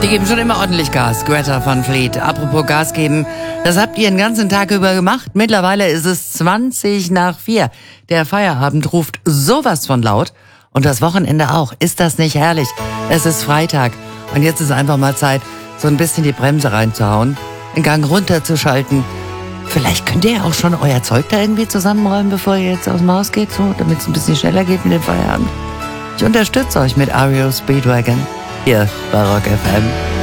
Die geben schon immer ordentlich Gas, Greta Van Fleet. Apropos Gas geben, das habt ihr den ganzen Tag über gemacht. Mittlerweile ist es 4:20. Der Feierabend ruft sowas von laut. Und das Wochenende auch. Ist das nicht herrlich? Es ist Freitag. Und jetzt ist einfach mal Zeit, so ein bisschen die Bremse reinzuhauen, den Gang runterzuschalten. Vielleicht könnt ihr ja auch schon euer Zeug da irgendwie zusammenräumen, bevor ihr jetzt aus dem Haus geht, so, damit es ein bisschen schneller geht mit dem Feierabend. Ich unterstütze euch mit REO Speedwagon hier bei Rock FM.